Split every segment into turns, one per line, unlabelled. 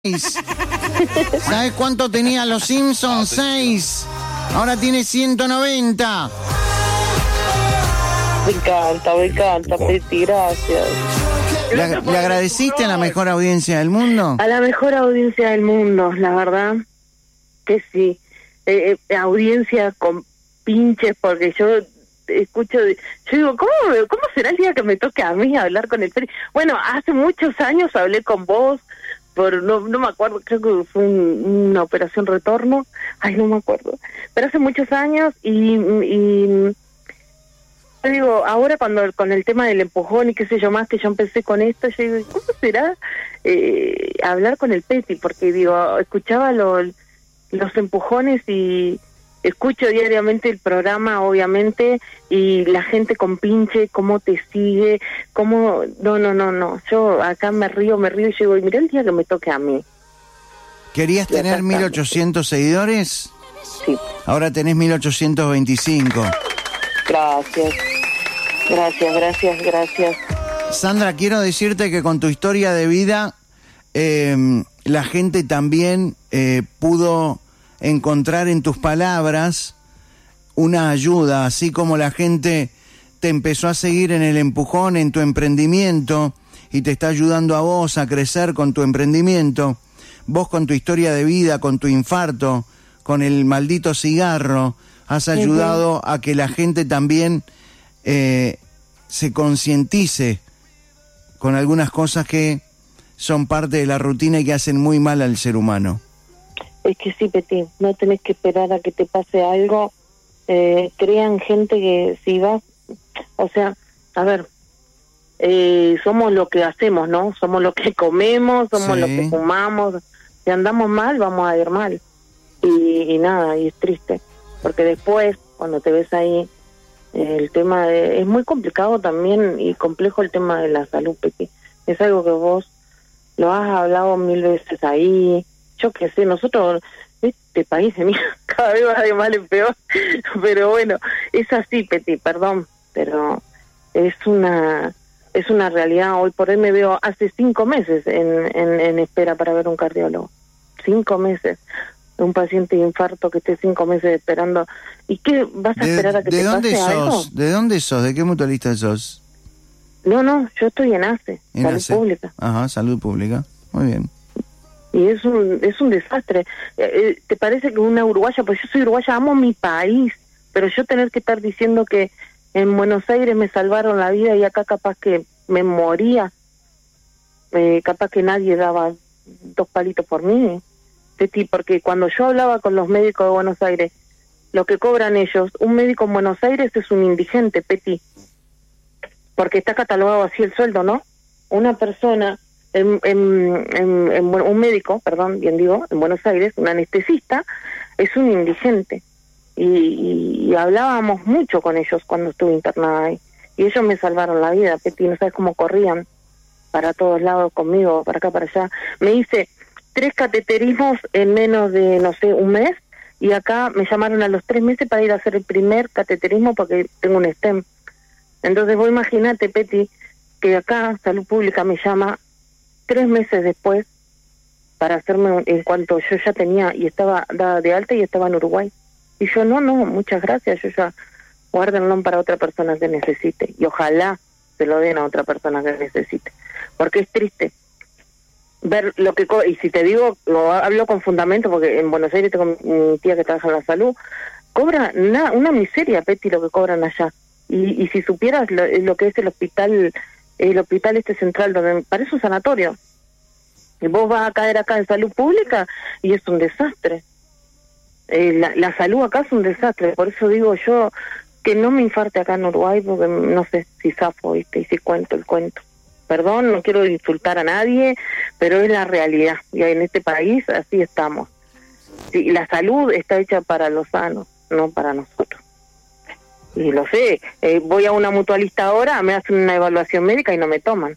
¿Sabes cuánto tenía los Simpsons? 6. Ahora tiene 190.
Me encanta, Peti, gracias.
¿Le agradeciste a la mejor audiencia del mundo?
A la mejor audiencia del mundo, la verdad que sí. Audiencia con pinches, porque yo escucho, yo digo, ¿cómo será el día que me toque a mí hablar con el Peri? Bueno, hace muchos años hablé con vos, no me acuerdo, creo que fue una operación retorno, no me acuerdo, pero hace muchos años y yo digo, ahora cuando con el tema del empujón y qué sé yo más, que yo empecé con esto, yo digo, ¿cómo será hablar con el Peti? Porque digo, escuchaba los empujones y escucho diariamente el programa, obviamente, y la gente con pinche, cómo te sigue, cómo... No, yo acá me río y yo digo, mirá el día que me toque a mí.
¿Querías tener 1800 seguidores?
Sí.
Ahora tenés 1825.
Gracias.
Sandra, quiero decirte que con tu historia de vida, la gente también pudo encontrar en tus palabras una ayuda, así como la gente te empezó a seguir en el empujón, en tu emprendimiento, y te está ayudando a vos a crecer con tu emprendimiento. Vos con tu historia de vida, con tu infarto, con el maldito cigarro, has ayudado a que la gente también se concientice con algunas cosas que son parte de la rutina y que hacen muy mal al ser humano.
Es que sí, Peti, no tenés que esperar a que te pase algo. Crean gente que si vas, o sea, a ver, somos lo que hacemos, ¿no? Somos lo que comemos, somos lo que fumamos. Si andamos mal, vamos a ir mal. Y nada, y es triste. Porque después, cuando te ves ahí, el tema es muy complicado también y complejo el tema de la salud, Peti. Es algo que vos lo has hablado 1000 veces ahí. Yo qué sé, nosotros, este país se mira cada vez va de mal en peor, pero bueno, es así, Peti, perdón, pero es una realidad. Hoy por hoy me veo hace 5 meses en espera para ver un cardiólogo. 5 meses. Un paciente de infarto que esté 5 meses esperando. ¿Y qué vas a esperar a que te pase algo?
¿De dónde sos? ¿De qué mutualista sos?
No, yo estoy en ACE, Salud Pública.
Ajá, Salud Pública, muy bien.
Y es un desastre. ¿Te parece que una uruguaya, pues yo soy uruguaya, amo mi país, pero yo tener que estar diciendo que en Buenos Aires me salvaron la vida y acá capaz que me moría, capaz que nadie daba 2 palitos por mí, Peti, porque cuando yo hablaba con los médicos de Buenos Aires, lo que cobran ellos, un médico en Buenos Aires es un indigente, Peti, porque está catalogado así el sueldo, ¿no? Una persona... un médico, en Buenos Aires, un anestesista, es un indigente. Y hablábamos mucho con ellos cuando estuve internada ahí. Y ellos me salvaron la vida, Peti, no sabes cómo corrían para todos lados conmigo, para acá, para allá. Me hice 3 cateterismos en menos de, no sé, un mes, y acá me llamaron a los 3 meses para ir a hacer el primer cateterismo porque tengo un stem. Entonces vos imaginate, Peti, que acá Salud Pública me llama 3 meses después para hacerme, en cuanto yo ya tenía y estaba dada de alta y estaba en Uruguay. Y yo, no, muchas gracias, yo ya guárdenlo para otra persona que necesite. Y ojalá se lo den a otra persona que necesite. Porque es triste ver lo que... Y si te digo, lo hablo con fundamento, porque en Buenos Aires tengo mi tía que trabaja en la salud, cobra una miseria, Peti, lo que cobran allá. Y si supieras lo que es el hospital este central, donde parece un sanatorio, y vos vas a caer acá en Salud Pública y es un desastre. La salud acá es un desastre, por eso digo yo que no me infarte acá en Uruguay, porque no sé si zafo, ¿viste? Y si cuento el cuento. Perdón, no quiero insultar a nadie, pero es la realidad, y en este país así estamos. Sí, la salud está hecha para los sanos, no para nosotros. Y lo sé, voy a una mutualista ahora, me hacen una evaluación médica y no me toman.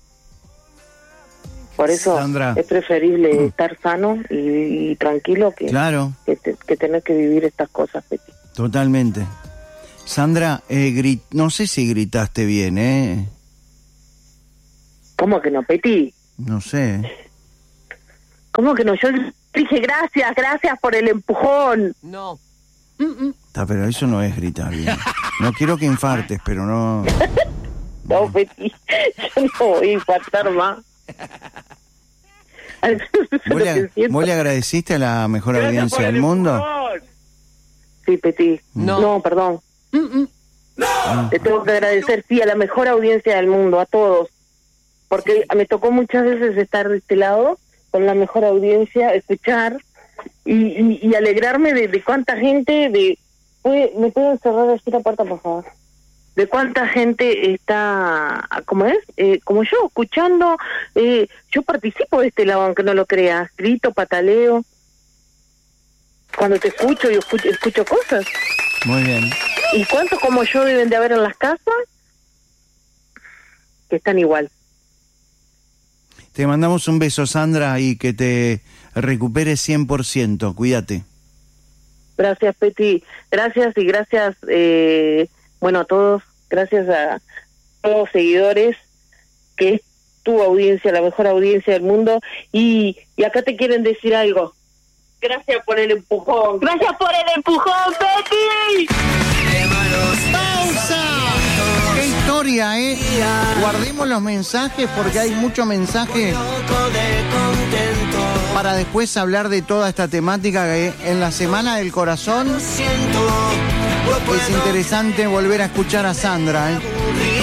Por eso, Sandra, es preferible estar sano y tranquilo que tener que vivir estas cosas, Peti.
Totalmente. Sandra, no sé si gritaste bien,
¿Cómo que no, Peti?
No sé.
¿Cómo que no? Yo dije gracias por el empujón.
No.
Pero eso no es gritar bien. No quiero que infartes, pero no...
No, Peti, yo no voy a infartar más.
¿Vos le agradeciste a la mejor audiencia del mundo?
Sí, Peti.
No.
No, perdón. Le tengo que agradecer, sí, a la mejor audiencia del mundo, a todos. Porque me tocó muchas veces estar de este lado, con la mejor audiencia, escuchar y alegrarme de cuánta gente... ¿Me pueden cerrar así la puerta, por favor? De cuánta gente está, ¿cómo es? Como yo, escuchando. Yo participo de este lado, aunque no lo creas. Grito, pataleo. Cuando te escucho, yo escucho cosas.
Muy bien.
¿Y cuántos como yo deben de haber en las casas? Que están igual.
Te mandamos un beso, Sandra, y que te recuperes 100%. Cuídate.
Gracias, Peti. Gracias y gracias, bueno, a todos. Gracias a todos los seguidores, que es tu audiencia, la mejor audiencia del mundo. Y acá te quieren decir algo. Gracias por el empujón. Gracias por el empujón, Peti.
¡Pausa! ¡Qué historia, eh! Guardemos los mensajes porque hay mucho mensaje para después hablar de toda esta temática que en la Semana del Corazón es interesante volver a escuchar a Sandra, ¿eh?